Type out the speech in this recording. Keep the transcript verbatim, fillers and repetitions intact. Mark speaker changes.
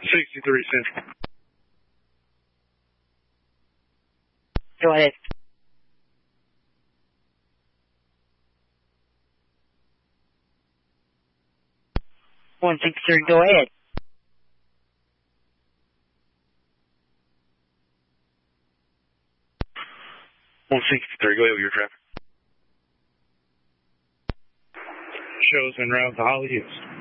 Speaker 1: sixty-three Central.
Speaker 2: Go ahead. one sixty-three, go ahead.
Speaker 1: one sixty-three, go ahead with your traffic. Shows en route to Holly Hills.